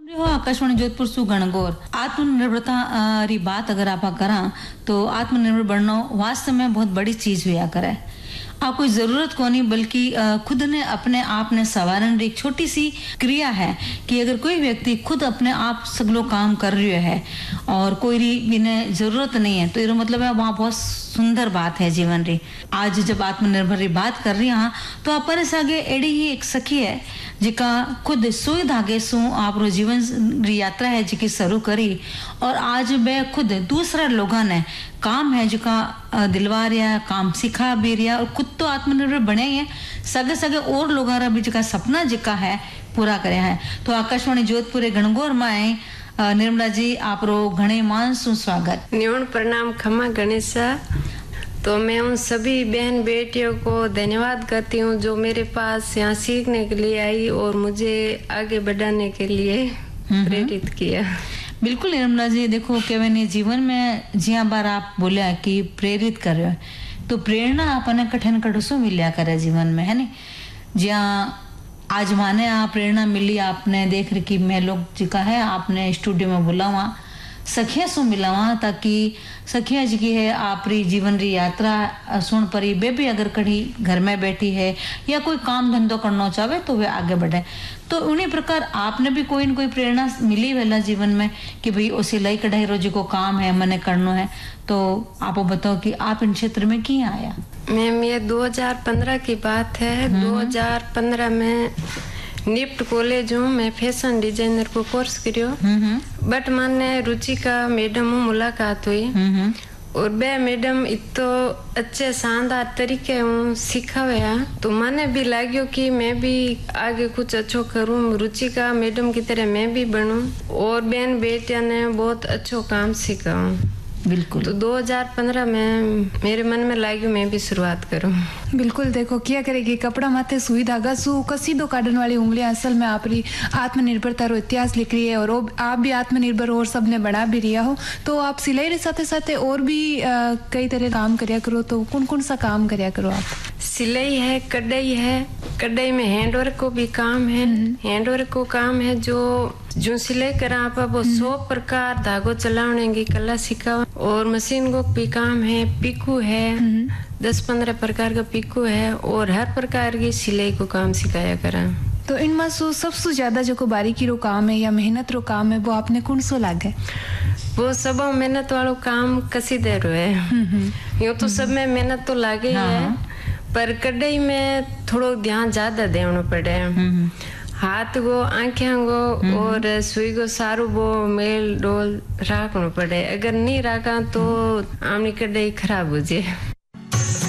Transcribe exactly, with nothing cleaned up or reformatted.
हो आकाशवाणी जोधपुर सु गणगौर आत्मनिर्भरता अ, री बात अगर आप करा तो आत्मनिर्भर बनना वास्तव में बहुत बड़ी चीज हुआ करे। आप कोई जरूरत को नहीं बल्कि अ, खुद ने अपने आप ने सवारन री एक छोटी सी क्रिया है कि अगर कोई व्यक्ति खुद अपने आप सगलो काम कर रही है और कोई री बिना जरूरत नहीं है तो ये मतलब है वहाँ बहुत सुंदर बात है जीवन री। आज जब आत्मनिर्भर री बात कर रही हाँ तो अपन से आगे एड़ी ही एक सखी है जिका खुद सुई धागे सु आप रो जीवन री यात्रा है जिकी शुरू करी और आज वे खुद दूसरा लोगों ने काम है जिका दिलवा रिया काम सिखा भी रिया और खुद तो आत्मनिर्भर बने ही है सगे सगे और लोगों रा भी जिका सपना जिका है पूरा करे है। तो आकाशवाणी जोधपुर गणगौर में निर्मला जी आप रो घणे मान सु स्वागत। न्यून प्रणाम खमा गणेशा। तो मैं उन सभी बहन बेटियों को धन्यवाद करती हूँ जो मेरे पास यहाँ सीखने के लिए आई और मुझे आगे बढ़ाने के लिए प्रेरित किया। बिल्कुल निर्मला जी, देखो केवल जीवन में जिया बार आप बोलिया कि प्रेरित कर रहे हो तो प्रेरणा आपने कठिन कटसो मिलिया करे जीवन में है नी। जिया आज माने आप प्रेरणा मिली आपने देख रही कि मैं लोग जिका है आपने स्टूडियो में बुलावा सखिया सु मिलावा ताकि सखिया जी की है आप री जीवन री यात्रा सुन परी बे भी अगर कहीं घर में बैठी है या कोई काम धंधो करना चाहे तो वे आगे बढ़े। तो उन्हीं प्रकार आपने भी कोई न कोई प्रेरणा मिली वेला जीवन में कि भाई ओ सिलाई कढ़ाई रोजी को काम है मने करना है। तो आप बताओ कि आप इन क्षेत्र में क्यों आया? मैम ये दो हज़ार पंद्रह की बात है। दो हज़ार पंद्रह में निफ्ट कॉलेज हूँ मैं फैशन डिजाइनर को कोर्स करियो बट माने रुचिका मैडम हूँ मुलाकात हुई और बे मैडम इतो अच्छे शानदार तरीके हूँ सिखाया तो मैंने भी लाग्यो कि मैं भी आगे कुछ अच्छो करूँ रुचिका मैडम की तरह मैं भी बनूं और बहन बेटिया ने बहुत अच्छो काम सिखाऊं। बिल्कुल। तो दो हज़ार पंद्रह में मेरे मन में लागी मैं भी शुरुआत करूं। बिल्कुल। देखो क्या करेगी कपड़ा माथे सुई धागा सु कसी दो काटन वाली उंगलियां असल में आपरी आत्मनिर्भरता रो इतिहास लिख रही है और आप भी आत्मनिर्भर और सबने बना भी रिया हो। तो आप सिलाई के साथ साथ और भी आ, कई तरह काम करया करो तो कौन कौन सा काम करया करो आप? सिलाई है, कढ़ाई है, कढ़ाई में हैंडवर्क को भी काम है। हैंडवर्क को काम है जो जो सिलाई करा आप वो सौ प्रकार धागो चलाने की कला सिखा और मशीन को भी काम है। पिकू है, दस पंद्रह प्रकार का पिकू है और हर प्रकार की सिलाई को काम सिखाया करा। तो इनमें सो सबसे ज्यादा जो को बारीकी रो काम है या मेहनत रो काम है वो आपने कौन सो लागे? वो सब मेहनत वालों काम कसी देर है। यूँ तो सब में मेहनत तो लागे ही है पर कढ़ाई में थोड़ो ध्यान ज्यादा देना पड़े। हाथ को आंखें को और सुई को सारू वो मेल डोल रखना पड़े। अगर नहीं रखा तो आमनी कढ़ाई खराब हो जाए।